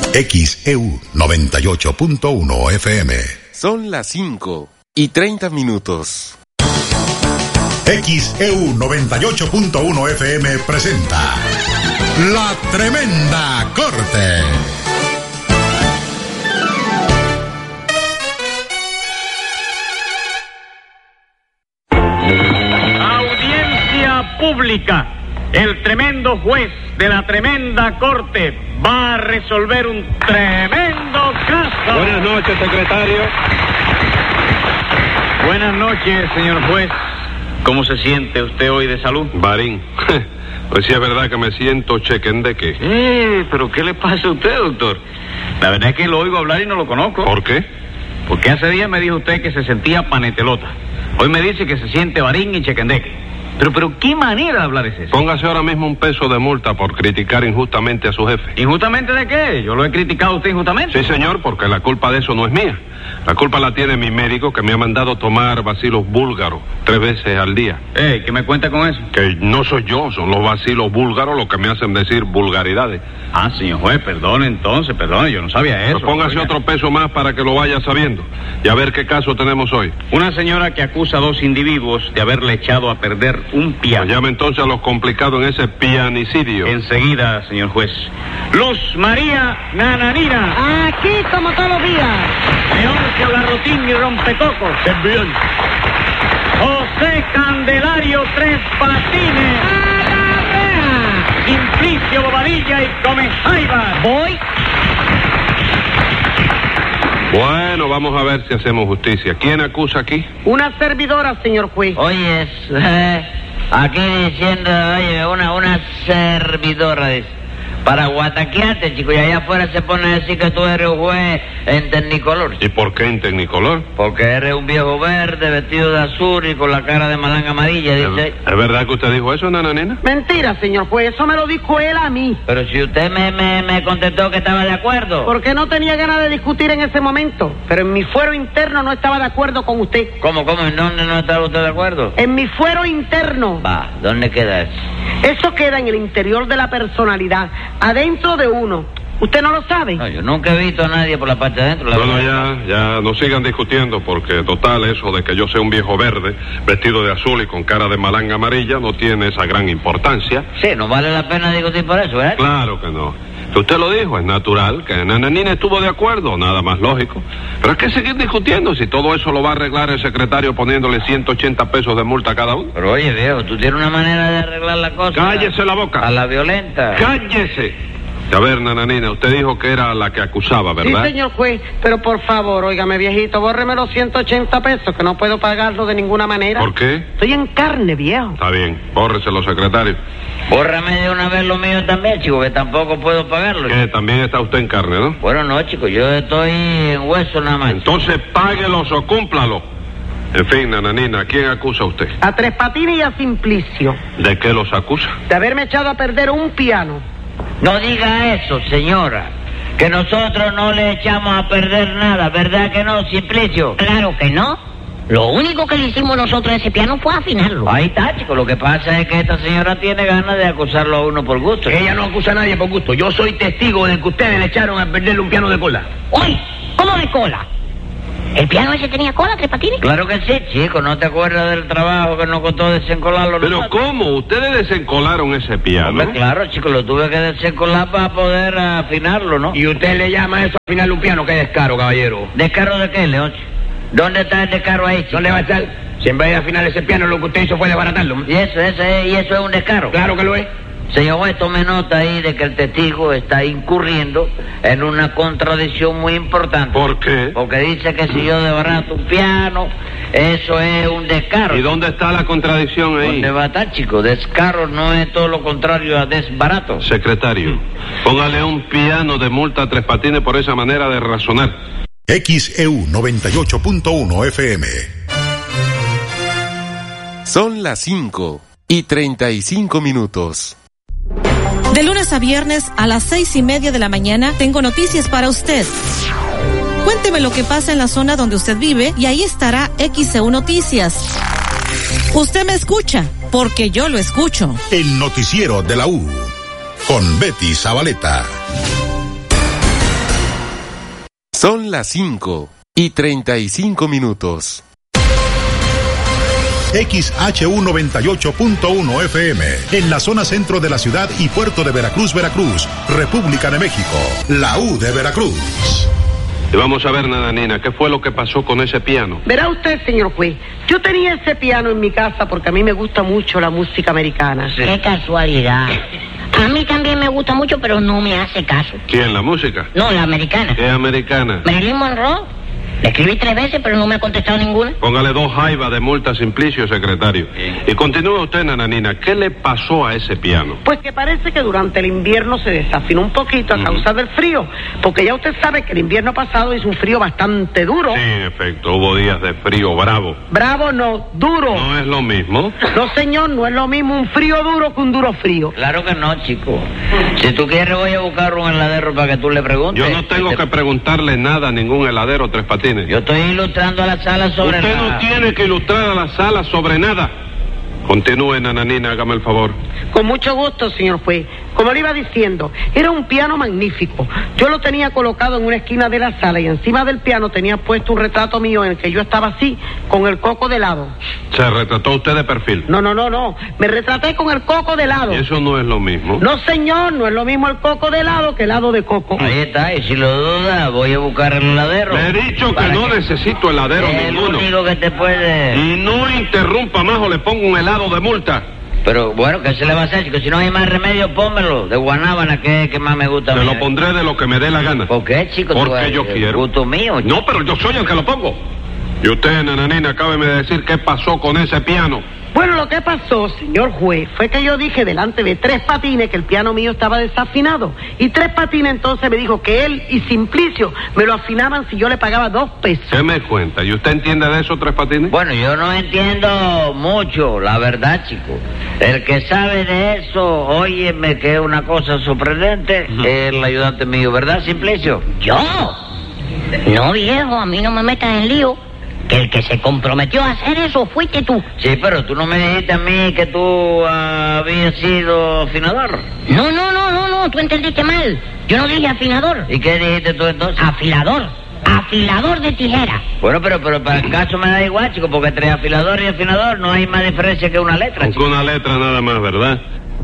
XEU 98.1 FM. Son las 5:30. XEU 98.1 FM presenta La Tremenda Corte. Audiencia pública. El tremendo juez de la tremenda corte va a resolver un tremendo caso. Buenas noches, secretario. Buenas noches, señor juez. ¿Cómo se siente usted hoy de salud? Barín. Pues sí, es verdad que me siento chequendeque. ¿Pero qué le pasa a usted, doctor? La verdad es que lo oigo hablar y no lo conozco. ¿Por qué? Porque hace días me dijo usted que se sentía panetelota. Hoy me dice que se siente barín y chequendeque. Pero ¿qué manera de hablar es esa? Póngase ahora mismo un peso de multa por criticar injustamente a su jefe. ¿Injustamente de qué? ¿Yo lo he criticado a usted injustamente? Sí, señor, porque la culpa de eso no es mía. La culpa la tiene mi médico, que me ha mandado tomar bacilos búlgaros 3 veces al día. ¿Qué me cuenta con eso? Que no soy yo, son los bacilos búlgaros los que me hacen decir vulgaridades. Ah, señor juez, perdone, yo no sabía eso. Pues póngase otro peso más para que lo vaya sabiendo. Y a ver qué caso tenemos hoy. Una señora que acusa a 2 individuos de haberle echado a perder un piano. Pues llame entonces a los complicados en ese pianicidio. Enseguida, señor juez. Luz María Nananina. Aquí como todos los días. Leoncio Garrotín y Rompecocos. Bien. José Candelario Tres Patines. Simplicio Bobadilla y Comejaiba. Voy. Bueno, vamos a ver si hacemos justicia. ¿Quién acusa aquí? Una servidora, señor juez. Oye, aquí diciendo, oye, una servidora, dice. Para guataquearte, chico, y allá afuera se pone a decir que tú eres un juez en Tecnicolor. ¿Y por qué en Tecnicolor? Porque eres un viejo verde, vestido de azul y con la cara de malanga amarilla, dice. ¿Es verdad que usted dijo eso, nananina? Mentira, señor juez, eso me lo dijo él a mí. Pero si usted me contestó que estaba de acuerdo. Porque no tenía ganas de discutir en ese momento. Pero en mi fuero interno no estaba de acuerdo con usted. ¿Cómo? ¿En dónde no estaba usted de acuerdo? En mi fuero interno. Va, ¿dónde queda eso? Eso queda en el interior de la personalidad, adentro de uno. ¿Usted no lo sabe? No, yo nunca he visto a nadie por la parte de adentro. Bueno, ya no sigan discutiendo, porque total, eso de que yo sea un viejo verde, vestido de azul y con cara de malanga amarilla, no tiene esa gran importancia. Sí, no vale la pena discutir por eso, ¿verdad? Claro que no. Que usted lo dijo, es natural, que Nananina estuvo de acuerdo, nada más lógico. Pero es que seguir discutiendo si todo eso lo va a arreglar el secretario poniéndole 180 pesos de multa a cada uno. Pero oye, viejo, tú tienes una manera de arreglar la cosa. ¡Cállese la boca! A la violenta. ¡Cállese! A ver, Nananina, usted dijo que era la que acusaba, ¿verdad? Sí, señor juez, pero por favor, óigame, viejito, bórreme los 180 pesos, que no puedo pagarlo de ninguna manera. ¿Por qué? Estoy en carne, viejo. Está bien, bórreselo, secretario. Bórrame de una vez lo mío también, chico, que tampoco puedo pagarlo. Que también está usted en carne, ¿no? Bueno, no, chico, yo estoy en hueso nada más. Entonces páguelos o cúmplalo. En fin, Nananina, ¿a quién acusa usted? A Tres Patines y a Simplicio. ¿De qué los acusa? De haberme echado a perder un piano. No diga eso, señora, que nosotros no le echamos a perder nada, ¿verdad que no, Simplicio? Claro que no. Lo único que le hicimos nosotros a ese piano fue afinarlo. Ahí está, chico, lo que pasa es que esta señora tiene ganas de acusarlo a uno por gusto. Ella no acusa a nadie por gusto. Yo soy testigo de que ustedes le echaron a perderle un piano de cola. ¡Uy! ¿Cómo de cola? ¿El piano ese tenía cola, Tres Patines? Claro que sí, chico, ¿no te acuerdas del trabajo que nos costó desencolarlo? ¿Pero cómo? ¿Ustedes desencolaron ese piano? Hombre, claro, chico, lo tuve que desencolar para poder afinarlo, ¿no? ¿Y usted le llama eso afinarle un piano? ¡Qué descaro, caballero! ¿Descaro de qué, León? ¿Dónde está el descaro ahí, chico? ¿Dónde va a estar? Si en vez de afinar ese piano lo que usted hizo fue desbaratarlo. ¿Y eso es un descaro? Claro que lo es. Señor juez, tome nota ahí de que el testigo está incurriendo en una contradicción muy importante. ¿Por qué? Porque dice que si yo desbarato un piano, eso es un descaro. ¿Y dónde está la contradicción ahí? ¿Dónde va a estar, chico? Descaro no es todo lo contrario a desbarato. Secretario, póngale un piano de multa a Tres Patines por esa manera de razonar. XEU 98.1 FM. Son las 5:35. De lunes a viernes a las 6:30 de la mañana tengo noticias para usted. Cuénteme lo que pasa en la zona donde usted vive y ahí estará XEU Noticias. Usted me escucha, porque yo lo escucho. El noticiero de la U, con Betty Zabaleta. Son las 5:35. XHU98.1 FM, en la zona centro de la ciudad y puerto de Veracruz, Veracruz, República de México, la U de Veracruz. Y vamos a ver, nananina, ¿qué fue lo que pasó con ese piano? Verá usted, señor juez, yo tenía ese piano en mi casa porque a mí me gusta mucho la música americana. Sí. Qué casualidad. A mí también me gusta mucho, pero no me hace caso. ¿Quién, la música? No, la americana. ¿Qué americana? Marilyn Monroe. Le escribí 3 veces, pero no me ha contestado ninguna. Póngale 2 jaivas de multa a Simplicio, secretario. Y continúe usted, nananina, ¿qué le pasó a ese piano? Pues que parece que durante el invierno se desafinó un poquito a causa del frío, porque ya usted sabe que el invierno pasado hizo un frío bastante duro. Sí, en efecto, hubo días de frío bravo. Bravo no, duro. ¿No es lo mismo? No, señor, no es lo mismo un frío duro que un duro frío. Claro que no, chico. Si tú quieres voy a buscar un heladero para que tú le preguntes. Yo no tengo que preguntarle nada a ningún heladero, Tres Patines. Yo estoy ilustrando a la sala sobre Usted nada. no tiene que ilustrar a la sala sobre nada. Continúe, nananina, hágame el favor. Con mucho gusto, señor juez. Como le iba diciendo, era un piano magnífico. Yo lo tenía colocado en una esquina de la sala y encima del piano tenía puesto un retrato mío en el que yo estaba así, con el coco de lado. ¿Se retrató usted de perfil? No. Me retraté con el coco de lado. ¿Y eso no es lo mismo? No, señor, no es lo mismo el coco de lado que el lado de coco. Ahí está, y si lo duda, voy a buscar el heladero. Le he dicho que no necesito heladero ninguno. Es el único que te puede... Y no interrumpa más o le pongo un helado de multa. Pero bueno, ¿qué se le va a hacer, chico? Si no hay más remedio, pónmelo. De guanábana, que es el que más me gusta. Se lo pondré de lo que me dé la gana. ¿Por qué, chico? Porque yo quiero. Gusto mío, chico. No, pero yo soy el que lo pongo. Y usted, nananina, acábeme de decir qué pasó con ese piano. Bueno, lo que pasó, señor juez, fue que yo dije delante de Tres Patines que el piano mío estaba desafinado. Y Tres Patines entonces me dijo que él y Simplicio me lo afinaban si yo le pagaba 2 pesos. ¿Qué me cuenta? ¿Y usted entiende de eso, Tres Patines? Bueno, yo no entiendo mucho, la verdad, chico. El que sabe de eso, óyeme, que es una cosa sorprendente, es el ayudante mío, ¿verdad, Simplicio? ¿Yo? No, viejo, a mí no me metas en lío. Que el que se comprometió a hacer eso fuiste tú. Sí, pero tú no me dijiste a mí que tú habías sido afinador. No, tú entendiste mal. Yo no dije afinador. ¿Y qué dijiste tú entonces? Afilador de tijera. Bueno, pero para el caso me da igual, chico, porque entre afilador y afinador no hay más diferencia que una letra, chico. Con una letra nada más, ¿verdad?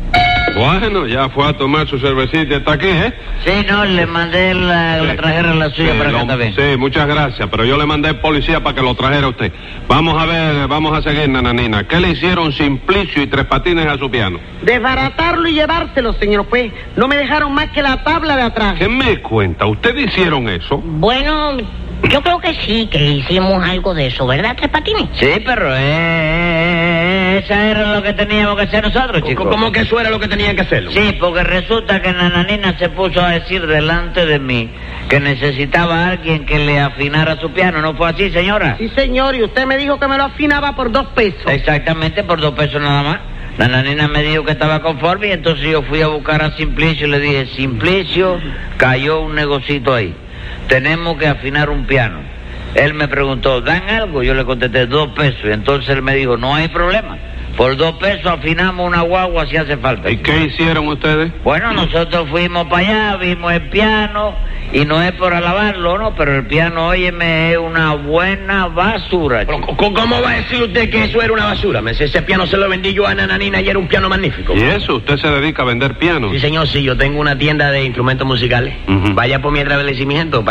Bueno, ya fue a tomar su cervecita, está aquí, ¿eh? Sí, no, le mandé la trajera la suya para acá también. Sí, muchas gracias, pero yo le mandé policía para que lo trajera usted. Vamos a ver, vamos a seguir, nananina. ¿Qué le hicieron Simplicio y Tres Patines a su piano? Desbaratarlo y llevárselo, señor juez. No me dejaron más que la tabla de atrás. ¿Qué me cuenta? ¿Ustedes hicieron eso? Bueno, yo creo que sí, que hicimos algo de eso, ¿verdad, Tres Patines? Sí, pero esa era lo que teníamos que hacer nosotros, chicos. ¿Cómo que eso era lo que tenían que hacerlo? Sí, porque resulta que Nananina se puso a decir delante de mí que necesitaba a alguien que le afinara su piano. ¿No fue así, señora? Sí, señor, y usted me dijo que me lo afinaba por 2 pesos. Exactamente, por 2 pesos nada más. Nananina me dijo que estaba conforme y entonces yo fui a buscar a Simplicio y le dije, Simplicio, cayó un negocito ahí. Tenemos que afinar un piano. Él me preguntó, ¿dan algo? Yo le contesté 2 pesos. Y entonces él me dijo, no hay problema. Por 2 pesos afinamos una guagua si hace falta. ¿Y qué hicieron ustedes? Bueno, nosotros fuimos para allá, vimos el piano, y no es por alabarlo, ¿no? Pero el piano, óyeme, es una buena basura. ¿Cómo va a decir usted que eso era una basura? Ese piano se lo vendí yo a Nananina y era un piano magnífico. ¿Y eso? ¿Usted se dedica a vender pianos? Sí, señor, sí, yo tengo una tienda de instrumentos musicales. Vaya por mi establecimiento